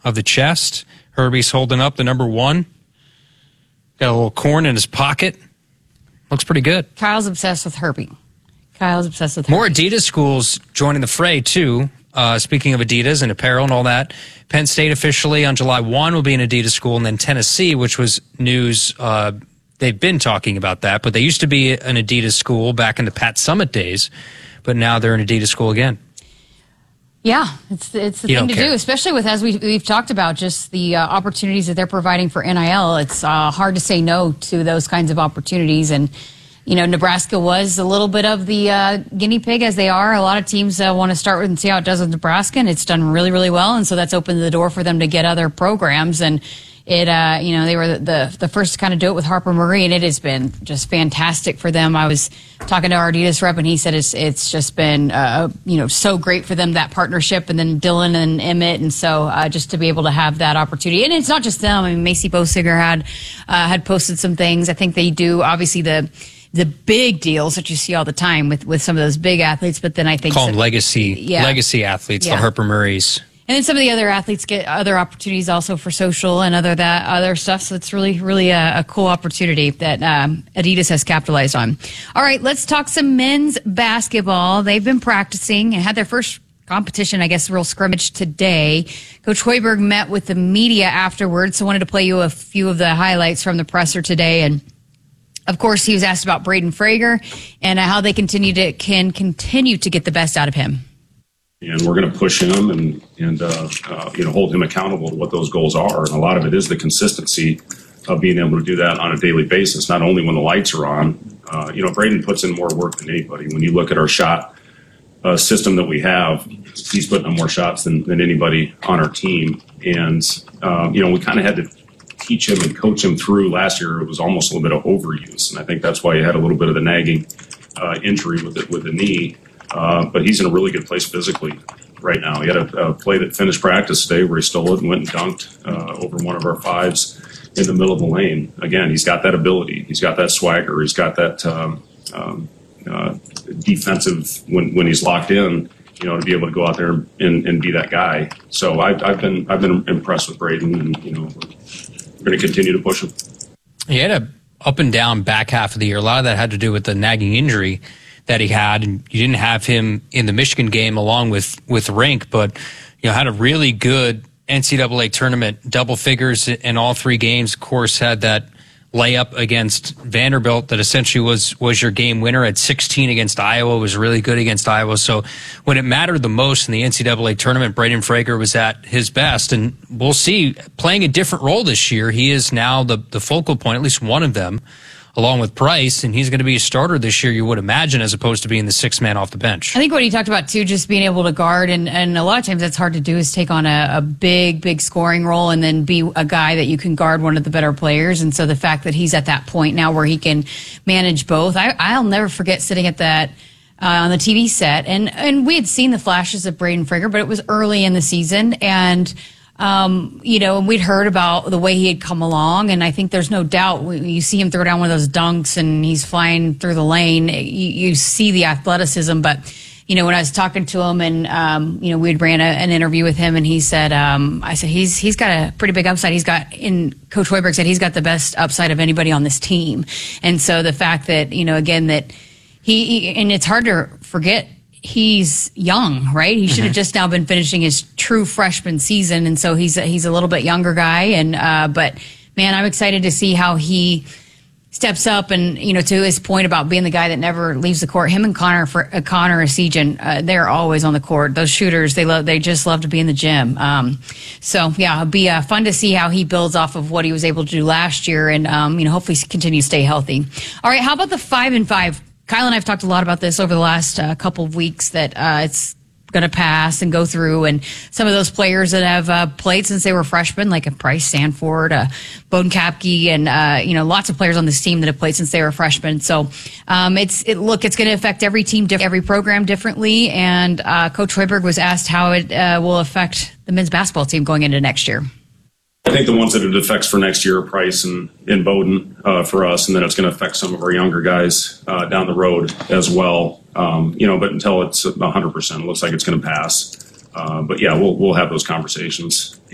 of the chest. Herbie's holding up the number 1. Got a little corn in his pocket. Looks pretty good. Kyle's obsessed with Herbie. More Adidas schools joining the fray, too. Speaking of Adidas and apparel and all that, Penn State officially on July 1 will be an Adidas school, and then Tennessee, which was news. They've been talking about that, but they used to be an Adidas school back in the Pat Summitt days, but now they're an Adidas school again. Yeah, it's the thing to do, especially with, as we've talked about, just the opportunities that they're providing for NIL. It's hard to say no to those kinds of opportunities. And, Nebraska was a little bit of the guinea pig, as they are. A lot of teams want to start with and see how it does with Nebraska, and it's done really, really well. And so that's opened the door for them to get other programs. And it, they were the first to kind of do it with Harper Murray, and it has been just fantastic for them. I was talking to our Adidas rep, and he said it's just been, so great for them, that partnership, and then Dylan and Emmett. And so just to be able to have that opportunity. And it's not just them. I mean, Macy Bosiger had posted some things. I think they do, obviously, the big deals that you see all the time with some of those big athletes. But then I think call them legacy athletes, the Harper Murrays. And then some of the other athletes get other opportunities also for social and other stuff. So it's really, really a cool opportunity that Adidas has capitalized on. All right, let's talk some men's basketball. They've been practicing and had their first competition, I guess, real scrimmage today. Coach Hoiberg met with the media afterwards, so I wanted to play you a few of the highlights from the presser today. And of course, he was asked about Braden Frager and how they can continue to get the best out of him. And we're going to push him and hold him accountable to what those goals are. And a lot of it is the consistency of being able to do that on a daily basis, not only when the lights are on. Braden puts in more work than anybody. When you look at our shot system that we have, he's putting in more shots than anybody on our team. And, we kind of had to teach him and coach him through last year. It was almost a little bit of overuse. And I think that's why he had a little bit of the nagging injury with the knee. But he's in a really good place physically right now. He had a play that finished practice today where he stole it and went and dunked over one of our fives in the middle of the lane. Again, he's got that ability. He's got that swagger. He's got that defensive when he's locked in, to be able to go out there and be that guy. So I've been impressed with Braden, and we're going to continue to push him. He had a up and down back half of the year. A lot of that had to do with the nagging injury that he had, and you didn't have him in the Michigan game along with Rink, but had a really good NCAA tournament, double figures in all 3 games. Of course, had that layup against Vanderbilt that essentially was your game winner at 16 against Iowa, was really good against Iowa. So when it mattered the most in the NCAA tournament, Braden Frager was at his best, and we'll see, playing a different role this year. He is now the focal point, at least one of them, along with Price, and he's going to be a starter this year, you would imagine, as opposed to being the 6th man off the bench. I think what he talked about, too, just being able to guard, and a lot of times that's hard to do, is take on a big scoring role and then be a guy that you can guard one of the better players. And so the fact that he's at that point now where he can manage both, I'll never forget sitting at that on the TV set, and we had seen the flashes of Braden Frager, but it was early in the season, and and we'd heard about the way he had come along, and I think there's no doubt you see him throw down one of those dunks and he's flying through the lane. You see the athleticism, but when I was talking to him and we'd ran an interview with him, and he said, I said he's got a pretty big upside. Coach Hoiberg said he's got the best upside of anybody on this team, and so the fact that again that he and it's hard to forget. He's young, right? He should have just now been finishing his true freshman season, and so he's a little bit younger guy. And but man, I'm excited to see how he steps up. And to his point about being the guy that never leaves the court, him and Connor Essegian, they're always on the court. Those shooters, they just love to be in the gym. So yeah, it'll be fun to see how he builds off of what he was able to do last year, and hopefully continue to stay healthy. All right, how about the 5-5? Kyle and I have talked a lot about this over the last couple of weeks, that it's going to pass and go through. And some of those players that have played since they were freshmen, like a Price Sanford, Bowden Kapke, and lots of players on this team that have played since they were freshmen. So it's going to affect every team, every program differently. And Coach Hoiberg was asked how it will affect the men's basketball team going into next year. I think the ones that it affects for next year are Price and Bowden for us, and then it's going to affect some of our younger guys down the road as well. But until it's 100%, it looks like it's going to pass. But yeah, we'll have those conversations.